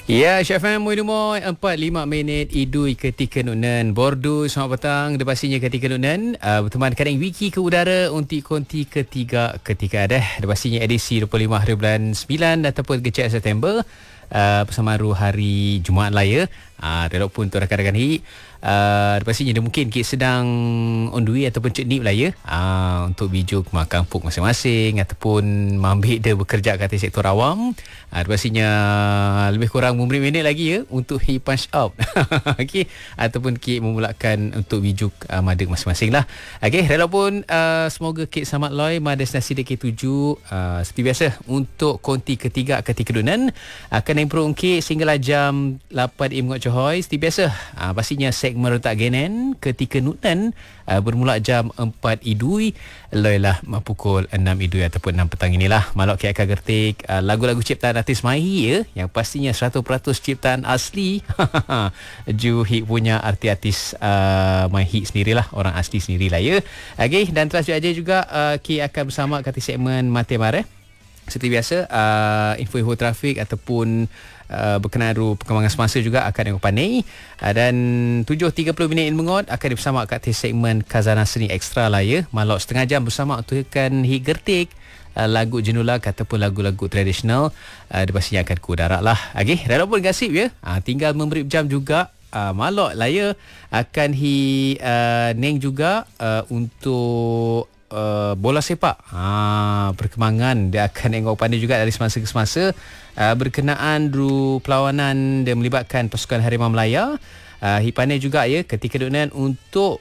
Ya, Syafan Muidumoy 45 minit idui ketika nunan Bordu. Selamat petang. Depasinya ketika nunan berteman kadang wiki ke udara untuk konti ketiga ketika ada. Depasinya edisi 25 hari bulan 9 ataupun kecil September. Bersamaru hari Jumaat Raya. Walaupun untuk rakan-rakan ni pastinya dia mungkin kita sedang on the way ataupun cek ni Melaya untuk biju ke kampung masing-masing ataupun ambil dia bekerja kat sektor awam. Pastinya lebih kurang 5 minit lagi ya untuk he punch out. Okey, ataupun kita memulakan untuk biju madeg masing-masing lah. Okey, walaupun semoga kita selamat loy destinasi dekat tuju seperti biasa untuk konti ketiga ketika dunan akan improve kita sehinggalah jam 8 Imgot Johoi. Seperti biasa pastinya segmen Retak Genen ketika nunan bermula jam 4 idui loilah pukul 6 idui ataupun 6 petang inilah malok kita akan gertik lagu-lagu ciptaan artis Mahi ya, yang pastinya 100% ciptaan asli ju hit punya artis Mahi sendirilah, orang asli sendirilah ya. Okey, dan terus juga kita akan bersama kat segmen Mate Mare. Seperti biasa info trafik ataupun berkenaan perkembangan semasa juga akan yang pandai. Dan 7.30 minit mengot akan bersama kat segmen Khazanah Seni Extra lah ya. Malok setengah jam bersama untuk kan hit gertik lagu jenulak ataupun lagu-lagu tradisional. Dia pastinya akan ke udara lah. Okey, walaupun gasip ya, tinggal memberi jam juga. Malok lah ya akan neng juga untuk bola sepak. Perkembangan dia akan tengok pandai juga dari semasa ke semasa berkenaan perlawanan dia melibatkan pasukan Harimau Melaya. Pandai juga ya ketika dunan untuk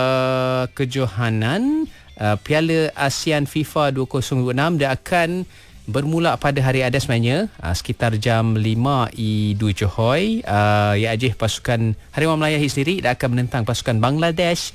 kejohanan Piala ASEAN FIFA 2026 dia akan bermula pada hari ada sebenarnya sekitar jam 5 idui Johoi. Ya ajih pasukan Harimau Melaya sendiri dia akan menentang pasukan Bangladesh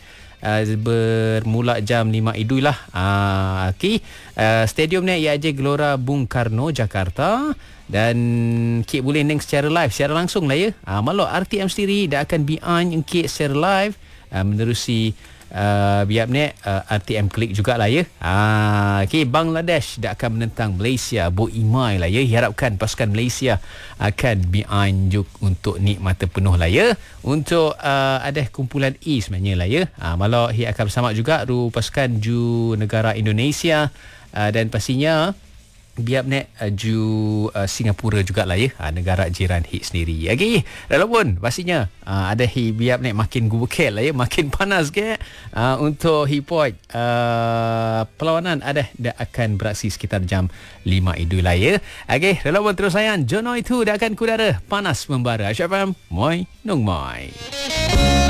bermula jam 5 idui lah. Okay. Stadium ni ia aja Gelora Bung Karno Jakarta dan kik boleh neng secara live secara langsung lah ya. Malok RTM sendiri dia akan behind kik secara live menerusi biar ni RTM Klik jugalah ya. Okay, Bangladesh dia akan menentang Malaysia Boimai lah ya. Harapkan pasukan Malaysia akan behind juk untuk nikmat penuh lah ya. Untuk ada kumpulan E sebenarnya lah ya. Malah dia akan bersama juga pasukan ju negara Indonesia dan pastinya biar nek ju Singapura jugalah ya, negara jiran hit sendiri. Okey, walaupun pastinya ada biar nek makin gubukel lah ya, makin panas ke untuk point perlawanan ada dah akan beraksi sekitar jam 5 idul lah ya. Okey, walaupun terus sayang Jono itu dah akan kudara panas membara. Syafam moi nong moi.